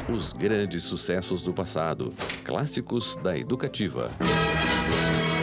Os grandes sucessos do passado. Clássicos da Educativa.